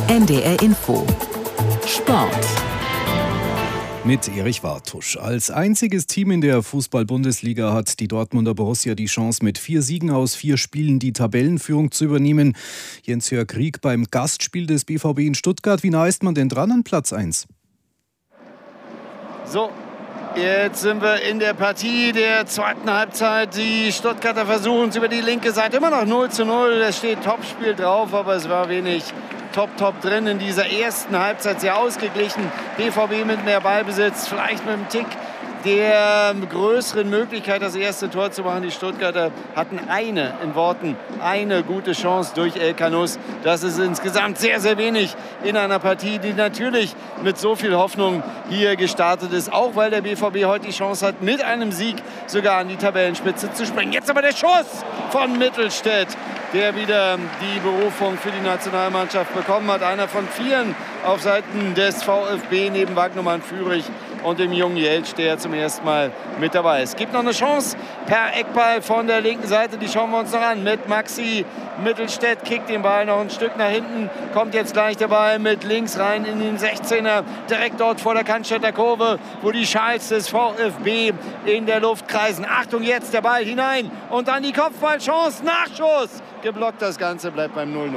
NDR Info Sport mit Erich Wartusch. Als einziges Team in der Fußball-Bundesliga hat die Dortmunder Borussia die Chance, mit 4 Siegen aus 4 Spielen die Tabellenführung zu übernehmen. Jens-Jörg Rieck beim Gastspiel des BVB in Stuttgart. Wie nah ist man denn dran an Platz 1? So, jetzt sind wir in der Partie der zweiten Halbzeit. Die Stuttgarter versuchen es über die linke Seite. Immer noch 0:0. Es steht Topspiel drauf, aber es war wenig Top drin in dieser ersten Halbzeit. Sehr ausgeglichen. BVB mit mehr Ballbesitz, vielleicht mit einem Tick der größeren Möglichkeit, das erste Tor zu machen. Die Stuttgarter hatten eine gute Chance durch El Kanous. Das ist insgesamt sehr, sehr wenig in einer Partie, die natürlich mit so viel Hoffnung hier gestartet ist. Auch weil der BVB heute die Chance hat, mit einem Sieg sogar an die Tabellenspitze zu springen. Jetzt aber der Schuss von Mittelstädt, der wieder die Berufung für die Nationalmannschaft bekommen hat. Einer von 4 auf Seiten des VfB neben Wagnermann Führig und dem jungen Jeltsch, der zum ersten Mal mit dabei ist. Es gibt noch eine Chance per Eckball von der linken Seite. Die schauen wir uns noch an mit Maxi Mittelstädt. Kickt den Ball noch ein Stück nach hinten. Kommt jetzt gleich der Ball mit links rein in den 16er. Direkt dort vor der Cannstätter Kurve, wo die Schals des VfB in der Luft kreisen. Achtung, jetzt der Ball hinein. Und dann die Kopfballchance. Nachschuss. Geblockt, das Ganze bleibt beim 0:0.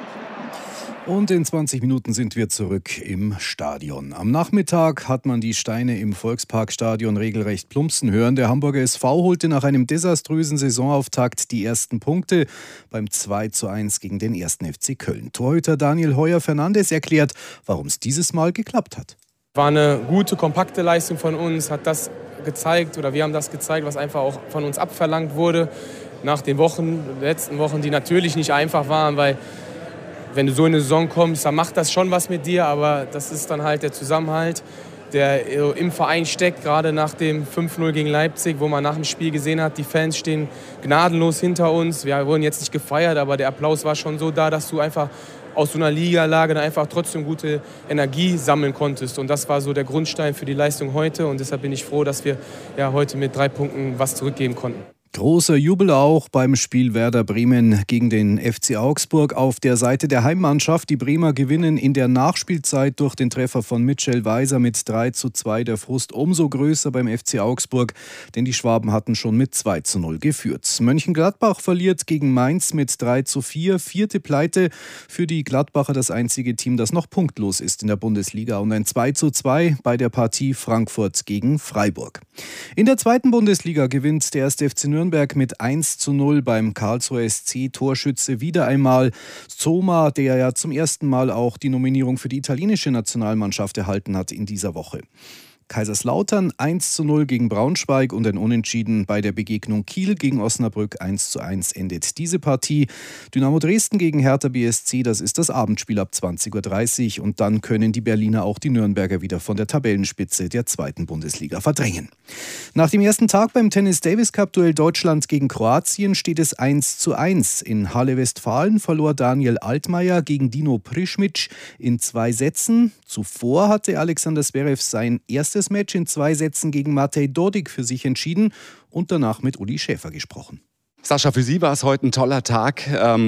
Und in 20 Minuten sind wir zurück im Stadion. Am Nachmittag hat man die Steine im Volksparkstadion regelrecht plumpsen hören. Der Hamburger SV holte nach einem desaströsen Saisonauftakt die ersten Punkte beim 2:1 gegen den 1. FC Köln. Torhüter Daniel Heuer-Fernandes erklärt, warum es dieses Mal geklappt hat. War eine gute, kompakte Leistung von uns, hat das gezeigt, oder wir haben das gezeigt, was einfach auch von uns abverlangt wurde nach den letzten Wochen, die natürlich nicht einfach waren, weil wenn du so in eine Saison kommst, dann macht das schon was mit dir, aber das ist dann halt der Zusammenhalt, der im Verein steckt, gerade nach dem 5:0 gegen Leipzig, wo man nach dem Spiel gesehen hat, die Fans stehen gnadenlos hinter uns. Wir wurden jetzt nicht gefeiert, aber der Applaus war schon so da, dass du einfach aus so einer Ligalage dann einfach trotzdem gute Energie sammeln konntest. Und das war so der Grundstein für die Leistung heute. Und deshalb bin ich froh, dass wir heute mit 3 Punkten was zurückgeben konnten. Großer Jubel auch beim Spiel Werder Bremen gegen den FC Augsburg auf der Seite der Heimmannschaft. Die Bremer gewinnen in der Nachspielzeit durch den Treffer von Mitchell Weiser mit 3:2. Der Frust umso größer beim FC Augsburg, denn die Schwaben hatten schon mit 2:0 geführt. Mönchengladbach verliert gegen Mainz mit 3:4. 4. Pleite für die Gladbacher, das einzige Team, das noch punktlos ist in der Bundesliga. Und ein 2:2 bei der Partie Frankfurt gegen Freiburg. In der 2. Bundesliga gewinnt der 1. FC Nürnberg mit 1:0 beim Karlsruher SC. Torschütze wieder einmal Zoma, der ja zum ersten Mal auch die Nominierung für die italienische Nationalmannschaft erhalten hat in dieser Woche. Kaiserslautern 1:0 gegen Braunschweig und ein Unentschieden bei der Begegnung Kiel gegen Osnabrück 1:1 endet diese Partie. Dynamo Dresden gegen Hertha BSC, das ist das Abendspiel ab 20:30 Uhr und dann können die Berliner auch die Nürnberger wieder von der Tabellenspitze der 2. Bundesliga verdrängen. Nach dem ersten Tag beim Tennis-Davis-Cup-Duell Deutschland gegen Kroatien steht es 1:1. In Halle-Westfalen verlor Daniel Altmaier gegen Dino Prischmic in 2 Sätzen. Zuvor hatte Alexander Zverev sein erstes Match in 2 Sätzen gegen Matej Dodig für sich entschieden und danach mit Uli Schäfer gesprochen. Sascha, für Sie war es heute ein toller Tag.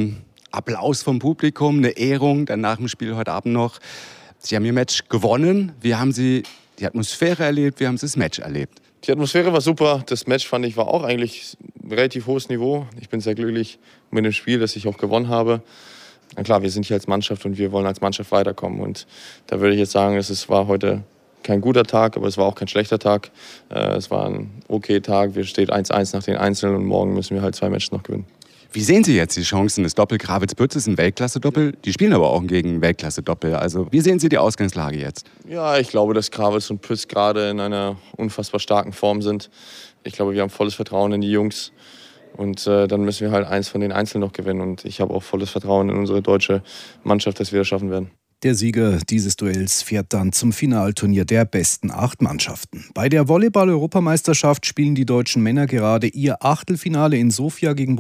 Applaus vom Publikum, eine Ehrung, dann nach dem Spiel heute Abend noch. Sie haben Ihr Match gewonnen. Wie haben Sie die Atmosphäre erlebt? Wie haben Sie das Match erlebt? Die Atmosphäre war super. Das Match, fand ich, war auch eigentlich ein relativ hohes Niveau. Ich bin sehr glücklich mit dem Spiel, das ich auch gewonnen habe. Na klar, wir sind hier als Mannschaft und wir wollen als Mannschaft weiterkommen. Und da würde ich jetzt sagen, es war heute kein guter Tag, aber es war auch kein schlechter Tag. Es war ein okay Tag. Wir stehen 1:1 nach den Einzelnen und morgen müssen wir halt 2 Matches noch gewinnen. Wie sehen Sie jetzt die Chancen? Das Doppel Gravitz-Pütz ist ein Weltklasse-Doppel. Die spielen aber auch gegen Weltklasse-Doppel. Also wie sehen Sie die Ausgangslage jetzt? Ja, ich glaube, dass Gravitz und Pütz gerade in einer unfassbar starken Form sind. Ich glaube, wir haben volles Vertrauen in die Jungs. Und dann müssen wir halt eins von den Einzelnen noch gewinnen. Und ich habe auch volles Vertrauen in unsere deutsche Mannschaft, dass wir das schaffen werden. Der Sieger dieses Duells fährt dann zum Finalturnier der besten 8 Mannschaften. Bei der Volleyball-Europameisterschaft spielen die deutschen Männer gerade ihr Achtelfinale in Sofia gegen